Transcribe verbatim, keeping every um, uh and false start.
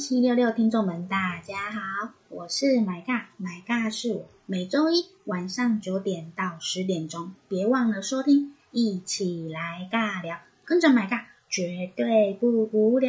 七六六听众们，大家好，我是买尬，买尬是我，每周一晚上九点到十点钟，别忘了收听，一起来尬聊，跟着买尬绝对不无聊。